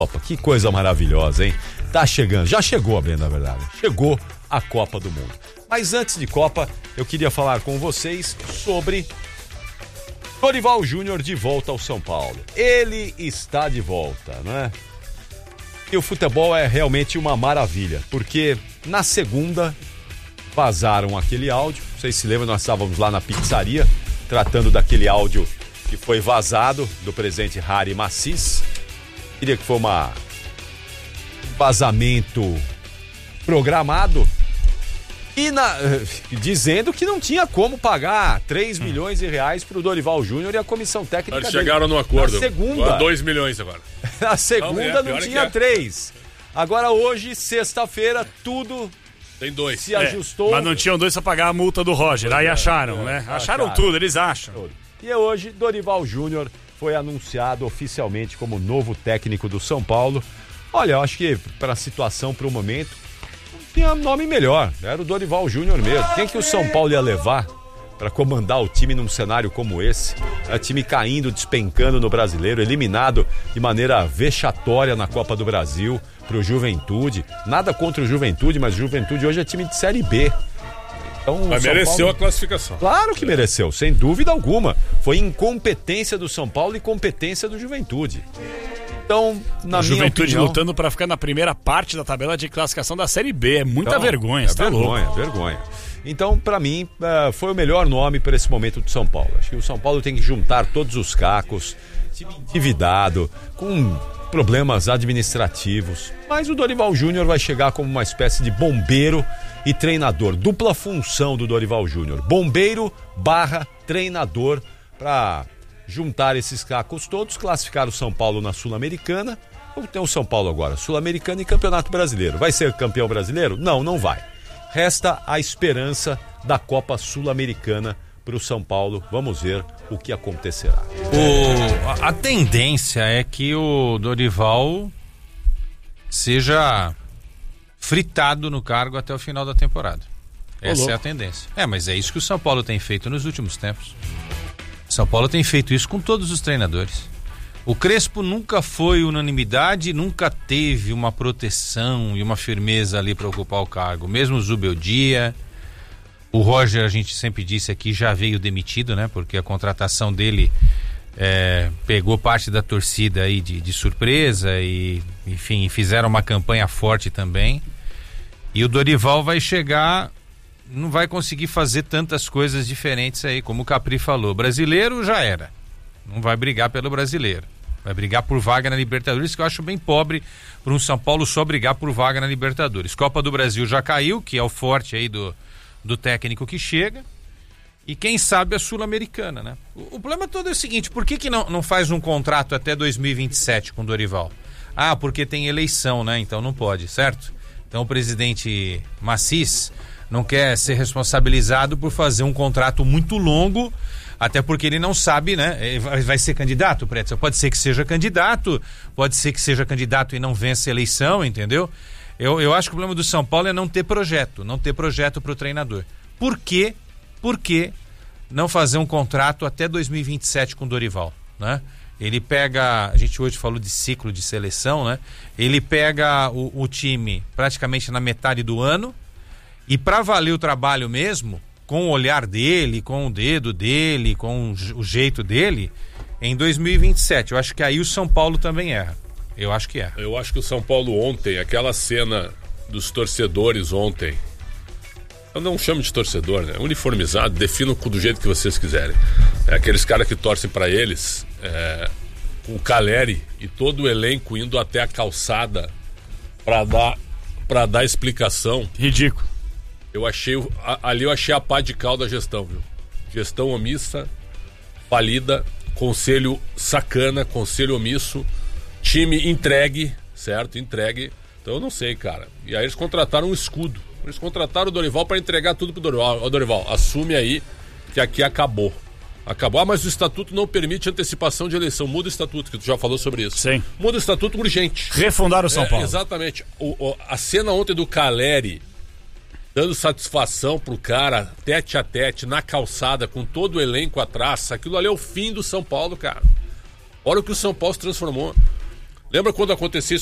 Copa. Que coisa maravilhosa, hein? Tá chegando, já chegou, bem na verdade. Chegou a Copa do Mundo. Mas antes de Copa, eu queria falar com vocês sobre Dorival Júnior de volta ao São Paulo. Ele está de volta, né? E o futebol é realmente uma maravilha, porque na segunda vazaram aquele áudio. Vocês se lembram, nós estávamos lá na pizzaria tratando daquele áudio que foi vazado do presidente Harry Massis. Queria que foi um vazamento programado e dizendo que não tinha como pagar 3 milhões de reais para o Dorival Júnior e a comissão técnica Eles chegaram no acordo. Na segunda, 2 milhões agora. Na segunda não tinha 3. Agora hoje, sexta-feira, tudo tem 2. se ajustou. Mas não tinham 2 para pagar a multa do Roger. Aí acharam, né? Acharam tudo, eles acham. Tudo. E hoje, Dorival Júnior foi anunciado oficialmente como novo técnico do São Paulo. Olha, eu acho que para a situação, para o momento, não tinha nome melhor. Era o Dorival Júnior mesmo. Quem que o São Paulo ia levar para comandar o time num cenário como esse? É time caindo, despencando no Brasileiro, eliminado de maneira vexatória na Copa do Brasil pro Juventude. Nada contra o Juventude, mas o Juventude hoje é time de Série B. Então, mas mereceu a classificação. Claro que mereceu, sem dúvida alguma. Foi incompetência do São Paulo e competência do Juventude. Então, na minha Juventude opinião, lutando para ficar na primeira parte da tabela de classificação da Série B. É muita vergonha, você tá louco. Vergonha. Então, para mim, foi o melhor nome para esse momento do São Paulo. Acho que o São Paulo tem que juntar todos os cacos, time endividado, com problemas administrativos. Mas o Dorival Júnior vai chegar como uma espécie de bombeiro e treinador. Dupla função do Dorival Júnior. Bombeiro / treinador para juntar esses cacos todos, classificar o São Paulo na Sul-Americana. Tem o São Paulo agora, Sul-Americana e Campeonato Brasileiro. Vai ser campeão brasileiro? Não, não vai. Resta a esperança da Copa Sul-Americana para o São Paulo. Vamos ver o que acontecerá. A tendência é que o Dorival seja fritado no cargo até o final da temporada. Essa é a tendência. Mas é isso que o São Paulo tem feito nos últimos tempos. O São Paulo tem feito isso com todos os treinadores. O Crespo nunca foi unanimidade, nunca teve uma proteção e uma firmeza ali para ocupar o cargo. Mesmo o Zubeldia, o Roger, a gente sempre disse aqui, já veio demitido, né? Porque a contratação dele pegou parte da torcida aí de surpresa e, enfim, fizeram uma campanha forte também. E o Dorival vai chegar, não vai conseguir fazer tantas coisas diferentes aí, como o Capri falou. Brasileiro já era. Não vai brigar pelo brasileiro. Vai brigar por vaga na Libertadores, que eu acho bem pobre para um São Paulo só brigar por vaga na Libertadores. Copa do Brasil já caiu, que é o forte aí do técnico que chega. E quem sabe a Sul-Americana, né? O problema todo é o seguinte, por que não faz um contrato até 2027 com o Dorival? Porque tem eleição, né? Então não pode, certo? Então o presidente Massis não quer ser responsabilizado por fazer um contrato muito longo, até porque ele não sabe, né? Vai ser candidato, Pretzel? Pode ser que seja candidato, pode ser que seja candidato e não vença a eleição, entendeu? Eu acho que o problema do São Paulo é não ter projeto para o treinador. Por que não fazer um contrato até 2027 com o Dorival, né? Ele pega, a gente hoje falou de ciclo de seleção, né? Ele pega o time praticamente na metade do ano e para valer o trabalho mesmo, com o olhar dele, com o dedo dele, com o jeito dele, em 2027. Eu acho que aí o São Paulo também erra. Eu acho que é. Eu acho que o São Paulo ontem, aquela cena dos torcedores ontem, eu não chamo de torcedor, né? Uniformizado, definam do jeito que vocês quiserem. É aqueles caras que torcem pra eles, o Caleri e todo o elenco indo até a calçada pra dar explicação. Ridículo. Eu achei a pá de cal da gestão, viu? Gestão omissa, falida, conselho sacana, conselho omisso, time entregue, certo? Entregue. Então eu não sei, cara. E aí eles contrataram um escudo. Eles contrataram o Dorival para entregar tudo pro Dorival. Ó, Dorival, assume aí que aqui acabou. Acabou. Mas o estatuto não permite antecipação de eleição. Muda o estatuto, que tu já falou sobre isso. Sim. Muda o estatuto urgente. Refundar o São Paulo. Exatamente. A cena ontem do Caleri dando satisfação pro cara, tete a tete, na calçada, com todo o elenco atrás, aquilo ali é o fim do São Paulo, cara. Olha o que o São Paulo se transformou. Lembra quando acontecia